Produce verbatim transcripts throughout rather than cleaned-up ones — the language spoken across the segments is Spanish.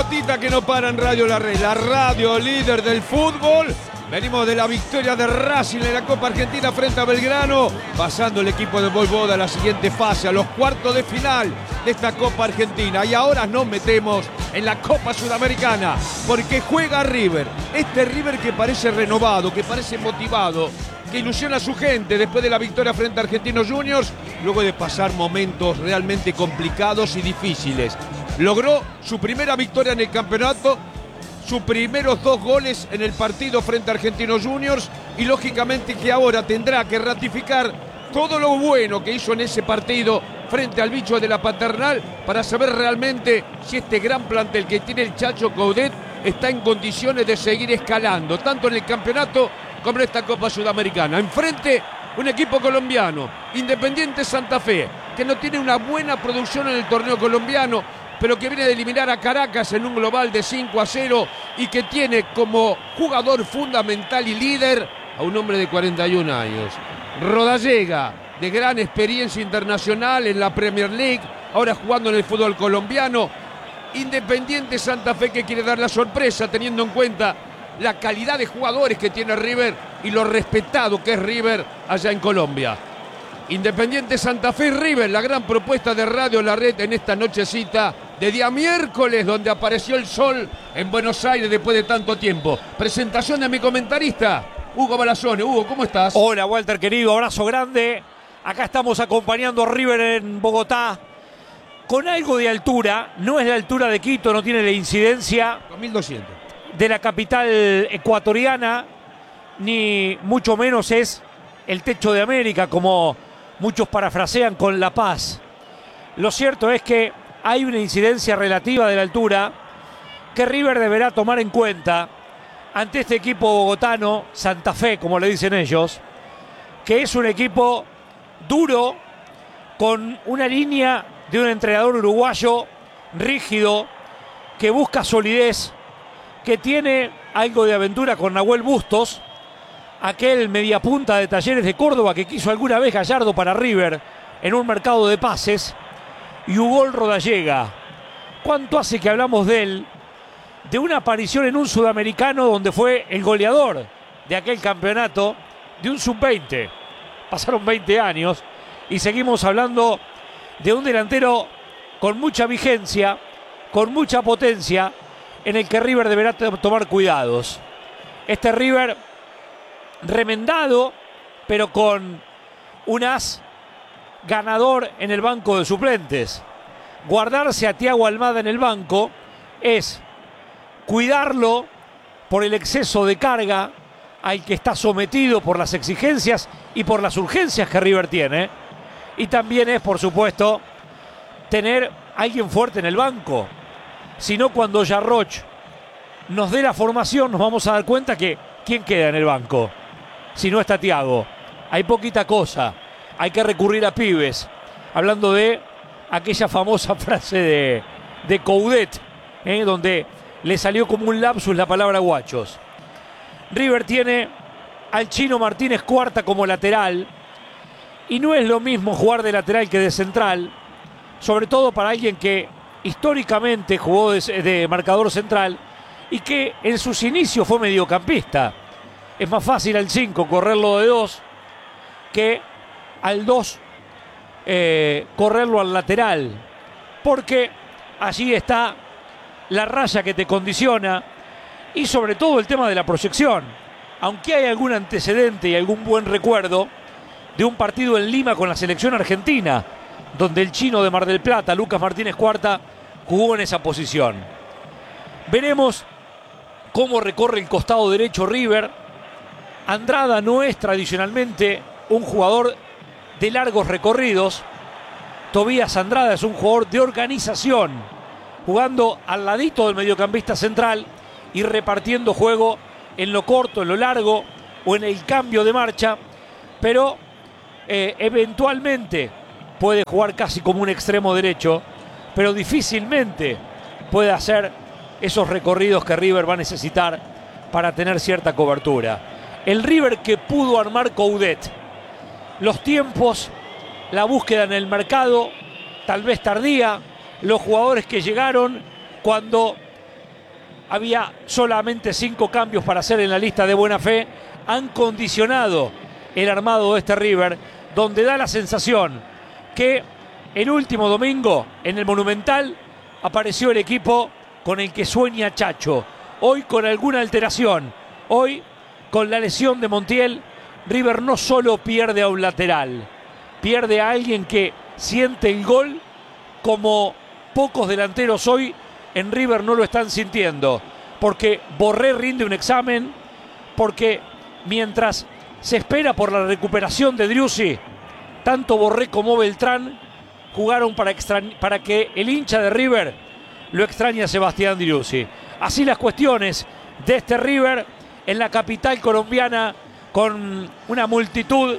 pelotita que no para en Radio La Red, la radio líder del fútbol. Venimos de la victoria de Racing en la Copa Argentina frente a Belgrano, pasando el equipo de Voivoda a la siguiente fase, a los cuartos de final de esta Copa Argentina. Y ahora nos metemos en la Copa Sudamericana, porque juega River. Este River que parece renovado, que parece motivado, que ilusiona a su gente después de la victoria frente a Argentinos Juniors, luego de pasar momentos realmente complicados y difíciles. Logró su primera victoria en el campeonato, sus primeros dos goles en el partido frente a Argentinos Juniors, y lógicamente que ahora tendrá que ratificar todo lo bueno que hizo en ese partido frente al bicho de la Paternal para saber realmente si este gran plantel que tiene el Chacho Coudet está en condiciones de seguir escalando, tanto en el campeonato como en esta Copa Sudamericana. Enfrente, un equipo colombiano, Independiente Santa Fe, que no tiene una buena producción en el torneo colombiano, pero que viene de eliminar a Caracas en un global de cinco a cero y que tiene como jugador fundamental y líder a un hombre de cuarenta y un años. Rodallega, de gran experiencia internacional en la Premier League, ahora jugando en el fútbol colombiano. Independiente Santa Fe, que quiere dar la sorpresa teniendo en cuenta la calidad de jugadores que tiene River y lo respetado que es River allá en Colombia. Independiente Santa Fe y River, la gran propuesta de Radio La Red en esta nochecita de día miércoles, donde apareció el sol en Buenos Aires después de tanto tiempo. Presentación de mi comentarista, Hugo Balazone. Hugo, ¿cómo estás? Hola, Walter, querido, abrazo grande. Acá estamos acompañando a River en Bogotá con algo de altura. No es la altura de Quito, no tiene la incidencia dos mil doscientos de la capital ecuatoriana, ni mucho menos es el techo de América, como muchos parafrasean con La Paz. Lo cierto es que hay una incidencia relativa de la altura que River deberá tomar en cuenta ante este equipo bogotano, Santa Fe, como le dicen ellos, que es un equipo duro, con una línea de un entrenador uruguayo rígido, que busca solidez, que tiene algo de aventura con Nahuel Bustos, aquel mediapunta de Talleres de Córdoba que quiso alguna vez Gallardo para River en un mercado de pases, y Hugo Rodallega. ¿Cuánto hace que hablamos de él? De una aparición en un sudamericano donde fue el goleador de aquel campeonato, de un sub veinte. Pasaron veinte años y seguimos hablando de un delantero con mucha vigencia, con mucha potencia, en el que River deberá tomar cuidados. Este River remendado, pero con un as ganador en el banco de suplentes. Guardarse a Thiago Almada en el banco es cuidarlo por el exceso de carga al que está sometido por las exigencias y por las urgencias que River tiene. Y también es, por supuesto, tener a alguien fuerte en el banco. Si no, cuando Yarroch nos dé la formación, nos vamos a dar cuenta que ¿quién queda en el banco? Si no está Thiago, hay poquita cosa, hay que recurrir a pibes. Hablando de aquella famosa frase de, de Coudet, ¿eh? donde le salió como un lapsus la palabra guachos. River tiene al Chino Martínez Cuarta como lateral, y no es lo mismo jugar de lateral que de central, sobre todo para alguien que históricamente jugó de, de marcador central y que en sus inicios fue mediocampista. Es más fácil al cinco correrlo de dos que al dos eh, correrlo al lateral, porque allí está la raya que te condiciona y sobre todo el tema de la proyección. Aunque hay algún antecedente y algún buen recuerdo de un partido en Lima con la selección argentina, donde el chino de Mar del Plata, Lucas Martínez Cuarta, jugó en esa posición. Veremos cómo recorre el costado derecho River. Andrada no es tradicionalmente un jugador de largos recorridos. Tobías Andrada es un jugador de organización, jugando al ladito del mediocampista central y repartiendo juego en lo corto, en lo largo o en el cambio de marcha, pero eh, eventualmente puede jugar casi como un extremo derecho, pero difícilmente puede hacer esos recorridos que River va a necesitar para tener cierta cobertura. El River que pudo armar Coudet. Los tiempos, la búsqueda en el mercado, tal vez tardía, los jugadores que llegaron cuando había solamente cinco cambios para hacer en la lista de buena fe, han condicionado el armado de este River, donde da la sensación que el último domingo en el Monumental apareció el equipo con el que sueña Chacho. Hoy con alguna alteración, hoy con la lesión de Montiel, River no solo pierde a un lateral, pierde a alguien que siente el gol como pocos delanteros hoy en River no lo están sintiendo, porque Borré rinde un examen, porque mientras se espera por la recuperación de Driussi, tanto Borré como Beltrán jugaron para, extra... para que el hincha de River lo extrañe a Sebastián Driussi. Así las cuestiones de este River en la capital colombiana, con una multitud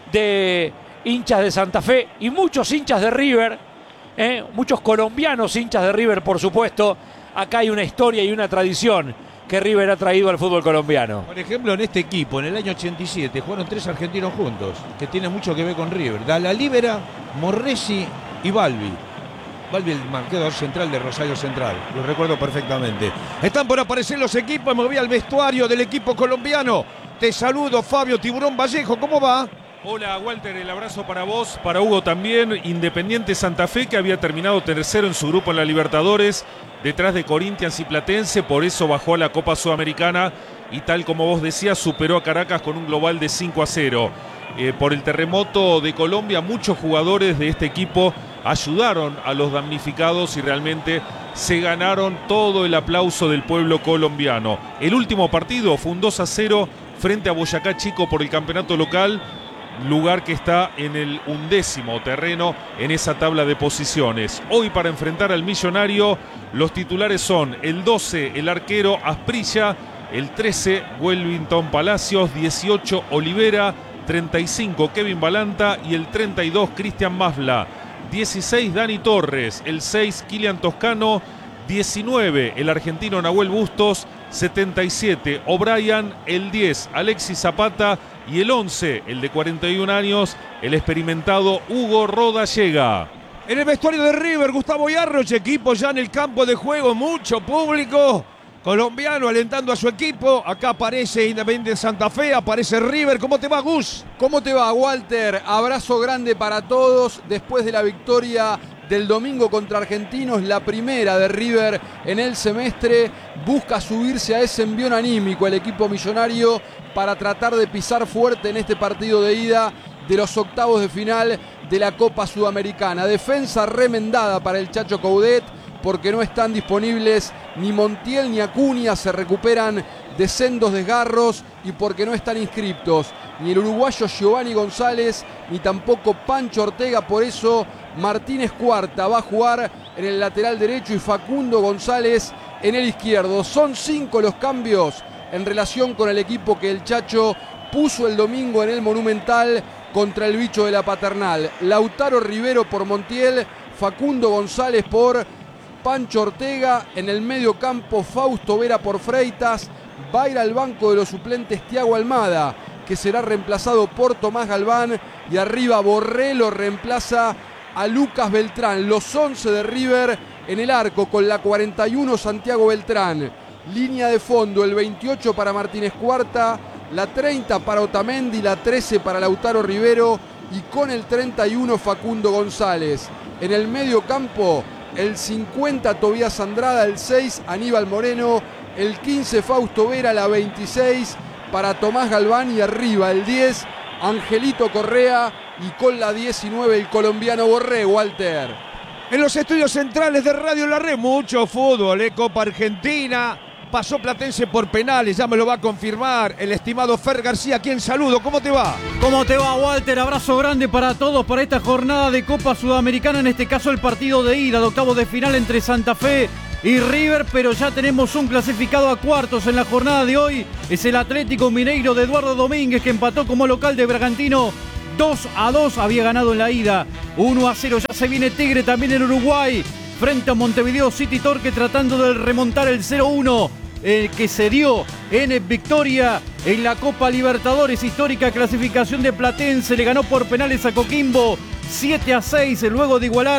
de hinchas de Santa Fe y muchos hinchas de River, ¿eh? muchos colombianos hinchas de River, por supuesto. Acá hay una historia y una tradición que River ha traído al fútbol colombiano. Por ejemplo, en este equipo, en el año ochenta y siete, jugaron tres argentinos juntos, que tienen mucho que ver con River. Dalla Libera, Morresi y Balbi. Balbi, el marcador central de Rosario Central, lo recuerdo perfectamente. Están por aparecer los equipos, me voy al vestuario del equipo colombiano. Te saludo, Fabio Tiburón Vallejo, ¿cómo va? Hola Walter, el abrazo para vos, para Hugo también. Independiente Santa Fe, que había terminado tercero en su grupo en la Libertadores, detrás de Corinthians y Platense, por eso bajó a la Copa Sudamericana y tal como vos decías, superó a Caracas con un global de cinco a cero. Eh, por el terremoto de Colombia, muchos jugadores de este equipo ayudaron a los damnificados y realmente se ganaron todo el aplauso del pueblo colombiano. El último partido fue un dos a cero frente a Boyacá Chico por el campeonato local, lugar que está en el undécimo terreno en esa tabla de posiciones. Hoy, para enfrentar al Millonario, los titulares son el doce, el arquero Asprilla, el trece, Welvington Palacios, dieciocho, Olivera, treinta y cinco, Kevin Balanta y el treinta y dos, Cristian Masvla. dieciséis, Dani Torres, el seis, Kilian Toscano, diecinueve, el argentino Nahuel Bustos, setenta y siete, O'Brien, el diez, Alexis Zapata y el once, el de cuarenta y un años, el experimentado Hugo Rodallega. En el vestuario de River, Gustavo Yarroch, equipo ya en el campo de juego, mucho público colombiano alentando a su equipo. Acá aparece Independiente Santa Fe, aparece River. ¿Cómo te va, Gus? ¿Cómo te va, Walter? Abrazo grande para todos después de la victoria del domingo contra Argentinos, la primera de River en el semestre. Busca subirse a ese envión anímico el equipo millonario para tratar de pisar fuerte en este partido de ida de los octavos de final de la Copa Sudamericana. Defensa remendada para el Chacho Coudet, porque no están disponibles ni Montiel ni Acuña, se recuperan de sendos desgarros, y porque no están inscriptos ni el uruguayo Giovanni González ni tampoco Pancho Ortega. Por eso Martínez Cuarta va a jugar en el lateral derecho y Facundo González en el izquierdo. Son cinco los cambios en relación con el equipo que el Chacho puso el domingo en el Monumental contra el bicho de la Paternal. Lautaro Rivero por Montiel, Facundo González por Pancho Ortega, en el medio campo Fausto Vera por Freitas. Va a ir al banco de los suplentes Thiago Almada, que será reemplazado por Tomás Galván, y arriba Borré lo reemplaza a Lucas Beltrán. Los once de River en el arco, con la cuarenta y uno Santiago Beltrán, línea de fondo el veintiocho para Martínez Cuarta, la treinta para Otamendi, la trece para Lautaro Rivero y con el treinta y uno Facundo González. En el medio campo el cincuenta Tobías Andrada, el seis Aníbal Moreno, el quince Fausto Vera, la veintiséis para Tomás Galván y arriba el diez Angelito Correa, y con la diecinueve el colombiano Borré, Walter. En los estudios centrales de Radio La Red, mucho fútbol, ¿eh? Copa Argentina. Pasó Platense por penales, ya me lo va a confirmar el estimado Fer García, quien saludo. ¿Cómo te va? ¿Cómo te va, Walter? Abrazo grande para todos para esta jornada de Copa Sudamericana, en este caso el partido de ida de octavos de final entre Santa Fe y River, pero ya tenemos un clasificado a cuartos en la jornada de hoy. Es el Atlético Mineiro de Eduardo Domínguez, que empató como local de Bragantino dos a dos, había ganado en la ida uno a cero. Ya se viene Tigre también en Uruguay frente a Montevideo City Torque, tratando de remontar el cero uno eh, que se dio en victoria en la Copa Libertadores. Histórica clasificación de Platense, le ganó por penales a Coquimbo siete a seis, luego de igualar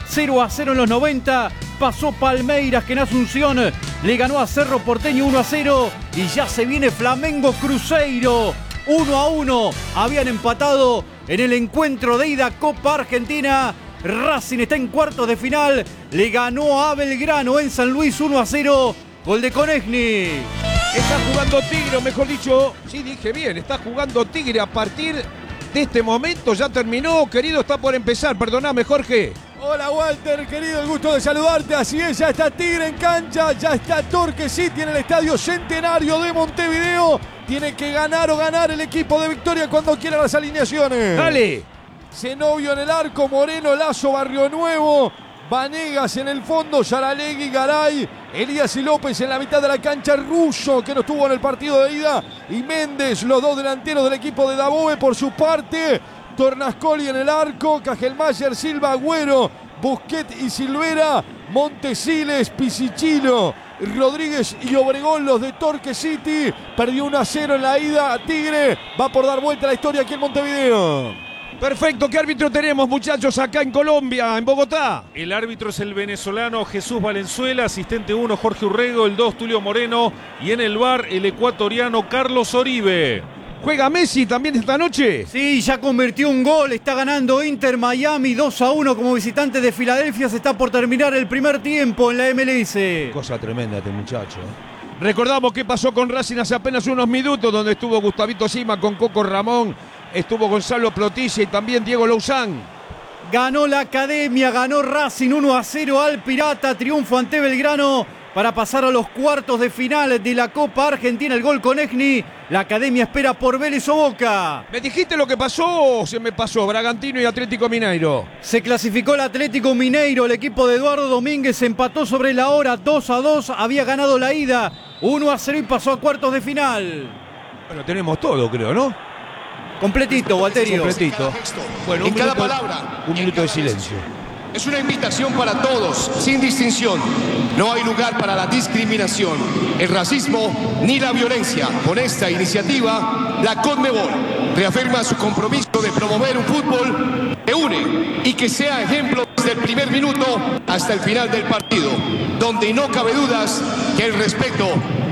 cero a cero en los noventa. Pasó Palmeiras, que en Asunción le ganó a Cerro Porteño uno a cero. Y ya se viene Flamengo Cruzeiro uno a uno. Habían empatado en el encuentro de ida Copa Argentina. Racing está en cuartos de final. Le ganó a Belgrano en San Luis uno a cero. Gol de Konechny. Está jugando Tigre, o mejor dicho, sí dije bien, está jugando Tigre a partir de este momento. Ya terminó, querido, está por empezar. Perdóname, Jorge. Hola Walter, querido, el gusto de saludarte. Así es, ya está Tigre en cancha, ya está Torque City en el Estadio Centenario de Montevideo. Tiene que ganar o ganar el equipo de Victoria cuando quiera las alineaciones. Dale. Zenobio en el arco, Moreno, Lazo, Barrio Nuevo, Vanegas en el fondo, Yaralegui, Garay, Elías y López en la mitad de la cancha, Russo, que no estuvo en el partido de ida, y Méndez, los dos delanteros del equipo de Daboe por su parte. Tornascoli en el arco, Cajelmayer, Silva, Agüero, Busquets y Silvera, Montesiles, Pisicino, Rodríguez y Obregón, los de Torque City. Perdió uno a cero en la ida a Tigre, va por dar vuelta a la historia aquí en Montevideo. Perfecto, ¿qué árbitro tenemos, muchachos, acá en Colombia, en Bogotá? El árbitro es el venezolano Jesús Valenzuela, asistente uno Jorge Urrego, el dos Tulio Moreno y en el V A R el ecuatoriano Carlos Oribe. ¿Juega Messi también esta noche? Sí, ya convirtió un gol, está ganando Inter Miami dos a uno como visitante de Filadelfia. Se está por terminar el primer tiempo en la M L S. Cosa tremenda este muchacho. Recordamos qué pasó con Racing hace apenas unos minutos, donde estuvo Gustavito Sima con Coco Ramón, estuvo Gonzalo Plotilla y también Diego Louzán. Ganó la Academia, ganó Racing uno a cero al Pirata, triunfo ante Belgrano para pasar a los cuartos de final de la Copa Argentina. El gol Konechny. La Academia espera por Vélez o Boca. ¿Me dijiste lo que pasó o se me pasó? Bragantino y Atlético Mineiro. Se clasificó el Atlético Mineiro. El equipo de Eduardo Domínguez empató sobre la hora dos a dos. Había ganado la ida uno a cero y pasó a cuartos de final. Bueno, tenemos todo, creo, ¿no? Completito, Walterio. Completito. Bueno, un en cada minuto, palabra. un minuto de silencio. Es una invitación para todos, sin distinción. No hay lugar para la discriminación, el racismo ni la violencia. Con esta iniciativa, la Conmebol reafirma su compromiso de promover un fútbol que une y que sea ejemplo desde el primer minuto hasta el final del partido, donde no cabe dudas que el respeto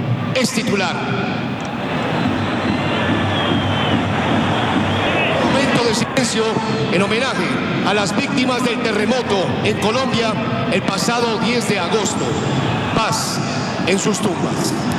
es titular. De silencio en homenaje a las víctimas del terremoto en Colombia el pasado diez de agosto. Paz en sus tumbas.